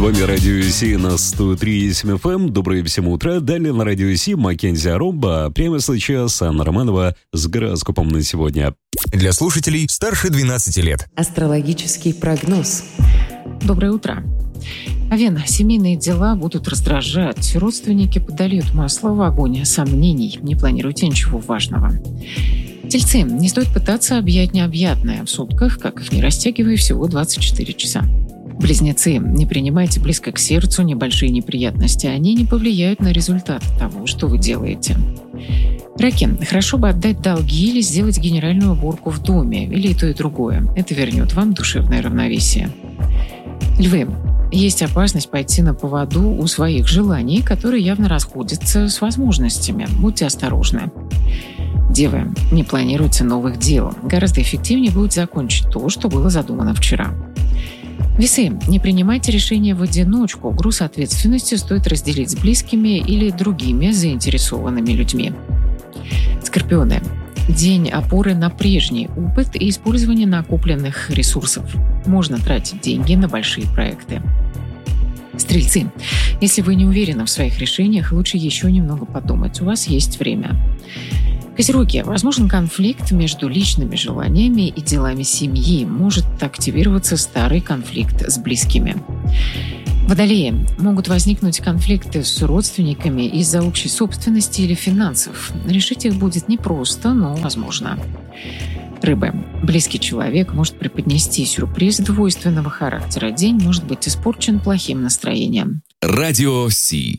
вами Радио Си на 103.7 FM. Доброе всем утро. Далее на Радио Си Маккензи Аромба. Прямо сейчас Анна Романова с гороскопом на сегодня. Для слушателей старше 12 лет. Астрологический прогноз. Доброе утро. Овен, семейные дела будут раздражать. Родственники подольют масло в огонь сомнений. Не планируйте ничего важного. Тельцы, не стоит пытаться объять необъятное. В сутках, как их не растягивая, всего 24 часа. Близнецы, не принимайте близко к сердцу небольшие неприятности. Они не повлияют на результат того, что вы делаете. Раки, хорошо бы отдать долги или сделать генеральную уборку в доме, или и то, и другое. Это вернет вам душевное равновесие. Львы, есть опасность пойти на поводу у своих желаний, которые явно расходятся с возможностями. Будьте осторожны. Девы, не планируйте новых дел. Гораздо эффективнее будет закончить то, что было задумано вчера. Весы, не принимайте решения в одиночку. Груз ответственности стоит разделить с близкими или другими заинтересованными людьми. Скорпионы, день опоры на прежний опыт и использование накопленных ресурсов. Можно тратить деньги на большие проекты. Стрельцы, если вы не уверены в своих решениях, лучше еще немного подумать. У вас есть время. Козероги, возможен конфликт между личными желаниями и делами семьи. Может активироваться старый конфликт с близкими. Водолеи, могут возникнуть конфликты с родственниками из-за общей собственности или финансов. Решить их будет непросто, но возможно. Рыбы, близкий человек может преподнести сюрприз двойственного характера. День может быть испорчен плохим настроением. Радио Си.